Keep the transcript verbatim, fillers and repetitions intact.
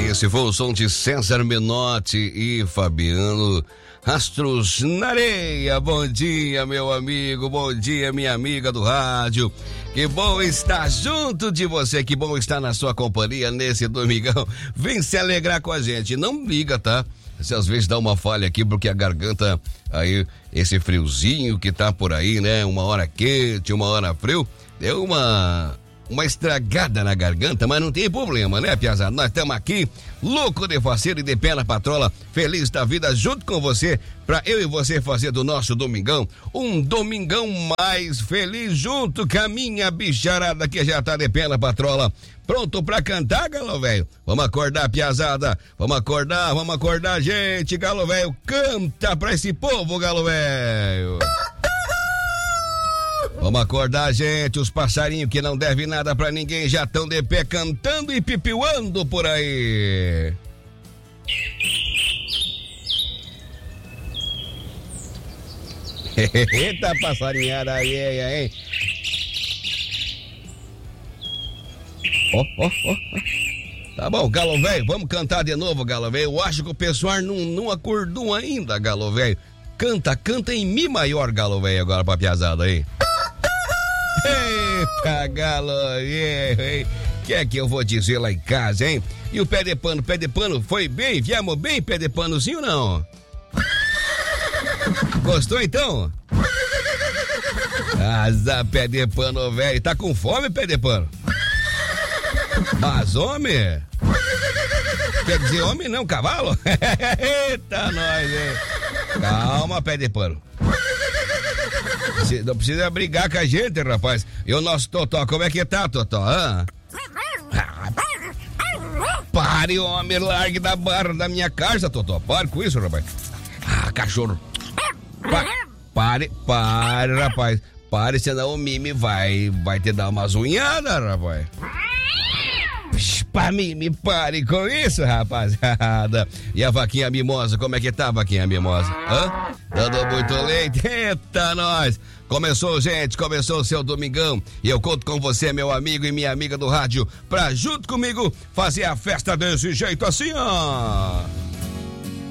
Esse foi o som de César Menotti e Fabiano. Astros na areia. Bom dia, meu amigo, bom dia, minha amiga do rádio. Que bom estar junto de você, que bom estar na sua companhia nesse domingão. Vem se alegrar com a gente, não liga, tá? Se às vezes dá uma falha aqui, porque a garganta, aí, esse friozinho que tá por aí, né? Uma hora quente, uma hora frio, deu uma... uma estragada na garganta, mas não tem problema, né, piazada? Nós estamos aqui, louco de faceiro e de pé na patrola, feliz da vida, junto com você, pra eu e você fazer do nosso domingão um domingão mais feliz, junto com a minha bicharada que já tá de pé na patrola. Pronto pra cantar, galo velho? Vamos acordar, piazada, vamos acordar, vamos acordar, gente, galo velho, canta pra esse povo, galo velho. Vamos acordar, gente, os passarinhos que não devem nada pra ninguém já estão de pé cantando e pipiuando por aí. Eita passarinhada aí, hein? Ó, ó, ó. Tá bom, galo velho, vamos cantar de novo, galo velho. Eu acho que o pessoal não, não acordou ainda, galo velho. Canta, canta em Mi maior, galo velho, agora pra piazada aí. Eita, galo, o que é que eu vou dizer lá em casa, hein? E o pé de pano, pé de pano, foi bem? Viemos bem, pé de panozinho, não? Gostou, então? Asa, pé de pano, velho. Tá com fome, pé de pano? Mas, homem? Quer dizer homem não, cavalo? Eita, nós, hein? Calma, pé de pano. Não precisa brigar com a gente, rapaz. E o nosso Totó, como é que tá, Totó? Ah? Pare, homem, largue da barra da minha casa, Totó. Pare com isso, rapaz. Ah, cachorro. Pa pare, pare, rapaz. Pare, senão o Mimi vai, vai te dar umas unhadas, rapaz. Pra mim, me pare com isso, rapaziada. E a vaquinha mimosa, como é que tá, vaquinha mimosa? Hã? Dando muito leite? Eita, nós! Começou, gente, começou o seu domingão. E eu conto com você, meu amigo e minha amiga do rádio, pra junto comigo fazer a festa desse jeito assim, ó.